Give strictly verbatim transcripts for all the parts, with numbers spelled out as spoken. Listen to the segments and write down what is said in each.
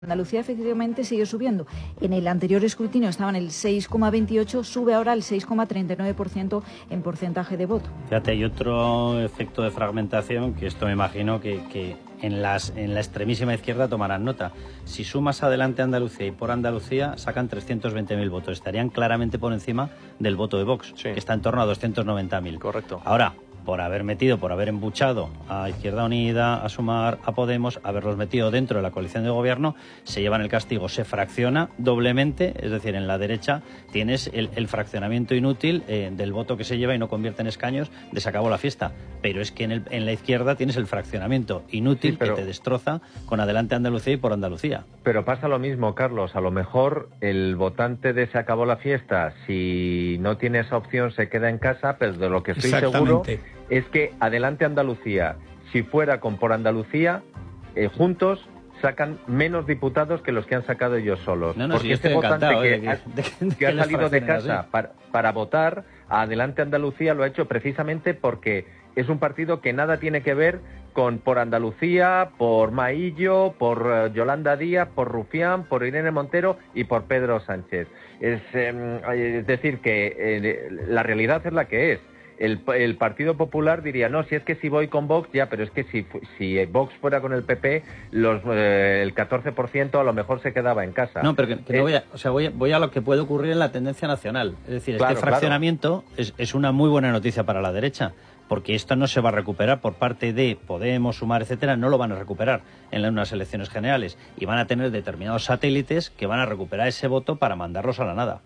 Andalucía efectivamente sigue subiendo. En el anterior escrutinio estaba en el seis coma veintiocho, sube ahora al seis coma treinta y nueve por ciento en porcentaje de voto. Fíjate, hay otro efecto de fragmentación que esto me imagino que, que en, las, en la extremísima izquierda tomarán nota. Si sumas Adelante Andalucía y Por Andalucía, sacan trescientos veinte mil votos. Estarían claramente por encima del voto de Vox, sí, que está en torno a doscientos noventa mil. Correcto. Ahora, por haber metido, por haber embuchado a Izquierda Unida, a Sumar, a Podemos, haberlos metido dentro de la coalición de gobierno, se llevan el castigo, se fracciona doblemente, es decir, en la derecha tienes el, el fraccionamiento inútil eh, del voto que se lleva y no convierte en escaños, de se acabó la fiesta. Pero es que en, el, en la izquierda tienes el fraccionamiento inútil, sí, pero que te destroza con Adelante Andalucía y Por Andalucía. Pero pasa lo mismo, Carlos, a lo mejor el votante de se acabó la fiesta, si no tiene esa opción se queda en casa, pero de lo que estoy seguro es que Adelante Andalucía, si fuera con Por Andalucía, eh, juntos sacan menos diputados que los que han sacado ellos solos. No, no, porque si este votante que, que, de, ha, de, de, que ha salido de casa para, para votar a Adelante Andalucía lo ha hecho precisamente porque es un partido que nada tiene que ver con Por Andalucía, por Maillo, por uh, Yolanda Díaz, por Rufián, por Irene Montero y por Pedro Sánchez. Es, eh, es decir, que eh, la realidad es la que es. El, el Partido Popular diría, no, si es que si voy con Vox, ya, pero es que si, si Vox fuera con el P P, los, eh, el catorce por ciento a lo mejor se quedaba en casa. No, pero que, que eh, no voy a, o sea, voy, voy a lo que puede ocurrir en la tendencia nacional. Es decir, claro, este fraccionamiento claro. es, es una muy buena noticia para la derecha, porque esto no se va a recuperar por parte de Podemos, Sumar, etcétera, no lo van a recuperar en unas elecciones generales y van a tener determinados satélites que van a recuperar ese voto para mandarlos a la nada.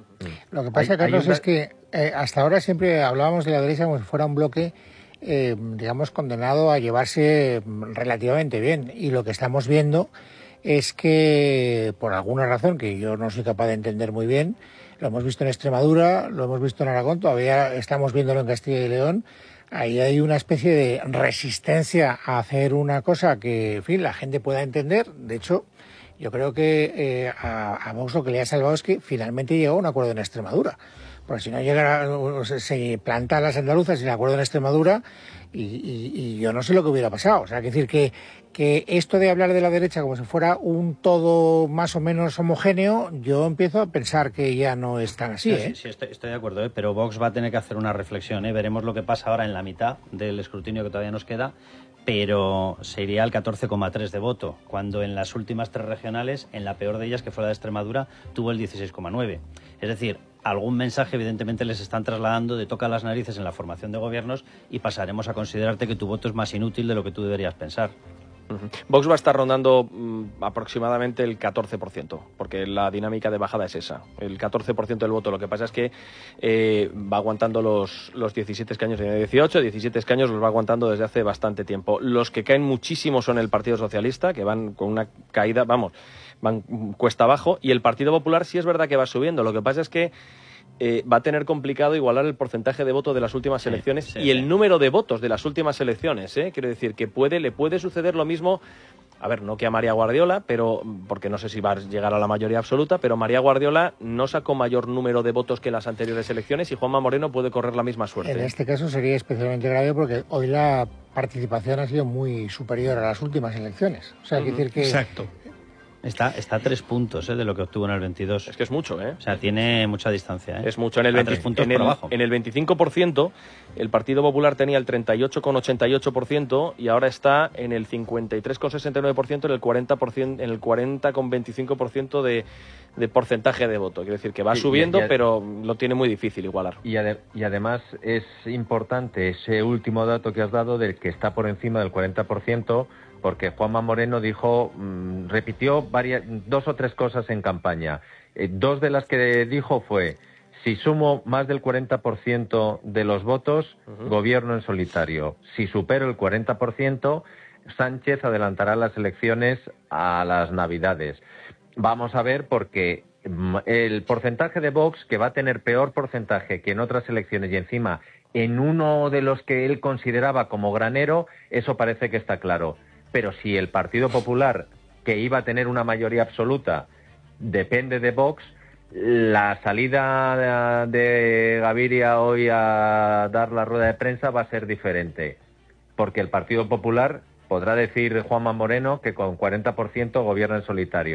Lo que pasa, hay, Carlos, hay un... es que eh, hasta ahora siempre hablábamos de la derecha como si fuera un bloque, eh, digamos, condenado a llevarse relativamente bien. Y lo que estamos viendo es que, por alguna razón que yo no soy capaz de entender muy bien, lo hemos visto en Extremadura, lo hemos visto en Aragón, todavía estamos viéndolo en Castilla y León. Ahí hay una especie de resistencia a hacer una cosa que, en fin, la gente pueda entender. De hecho, yo creo que eh, a, a Vox lo que le ha salvado es que finalmente llegó a un acuerdo en Extremadura. Porque si no llegara, se plantan las andaluzas sin acuerdo en Extremadura y, y, y yo no sé lo que hubiera pasado. O sea, que decir que, que esto de hablar de la derecha como si fuera un todo más o menos homogéneo, yo empiezo a pensar que ya no es tan así. Sí, ¿eh? sí, sí estoy, estoy de acuerdo, ¿eh? Pero Vox va a tener que hacer una reflexión. ¿eh? Veremos lo que pasa ahora en la mitad del escrutinio que todavía nos queda, pero se iría al catorce coma tres de voto, cuando en las últimas tres regionales, en la peor de ellas, que fue la de Extremadura, tuvo el dieciséis coma nueve. Es decir, algún mensaje evidentemente les están trasladando de toca las narices en la formación de gobiernos y pasaremos a considerarte que tu voto es más inútil de lo que tú deberías pensar. Uh-huh. Vox va a estar rondando mmm, aproximadamente el catorce por ciento, porque la dinámica de bajada es esa, el catorce por ciento del voto. Lo que pasa es que eh, va aguantando los, los diecisiete escaños, de dieciocho, diecisiete escaños los va aguantando desde hace bastante tiempo. Los que caen muchísimo son el Partido Socialista, que van con una caída, vamos, van cuesta abajo, y el Partido Popular sí es verdad que va subiendo. Lo que pasa es que Eh, va a tener complicado igualar el porcentaje de voto de las últimas sí, elecciones sí, y el sí. número de votos de las últimas elecciones, ¿eh? Quiero decir que puede, le puede suceder lo mismo, a ver, no que a María Guardiola, pero porque no sé si va a llegar a la mayoría absoluta, pero María Guardiola no sacó mayor número de votos que en las anteriores elecciones y Juanma Moreno puede correr la misma suerte. En este caso sería especialmente grave porque hoy la participación ha sido muy superior a las últimas elecciones. O sea, uh-huh. quiere decir que... Exacto. Está, está a tres puntos ¿eh? de lo que obtuvo en el veintidós. Es que es mucho, ¿eh? O sea, tiene mucha distancia, ¿eh? Es mucho. En el, veinte, tres puntos en, el, por abajo. en el veinticinco por ciento, el Partido Popular tenía el treinta y ocho coma ochenta y ocho por ciento y ahora está en el cincuenta y tres coma sesenta y nueve por ciento, en el cuarenta por ciento, en el cuarenta coma veinticinco por ciento de, de porcentaje de voto. Quiere decir que va sí, subiendo, y, y, pero lo tiene muy difícil igualar. Y, ade- y además es importante ese último dato que has dado del que está por encima del cuarenta por ciento, porque Juanma Moreno dijo, mmm, repitió varias, dos o tres cosas en campaña. Eh, dos de las que dijo fue, si sumo más del cuarenta por ciento de los votos, uh-huh. gobierno en solitario. Si supero el cuarenta por ciento, Sánchez adelantará las elecciones a las Navidades. Vamos a ver porque el porcentaje de Vox, que va a tener peor porcentaje que en otras elecciones y encima en uno de los que él consideraba como granero, eso parece que está claro. Pero si el Partido Popular, que iba a tener una mayoría absoluta, depende de Vox, la salida de Gaviria hoy a dar la rueda de prensa va a ser diferente. Porque el Partido Popular podrá decir Juanma Moreno que con cuarenta por ciento gobierna en solitario.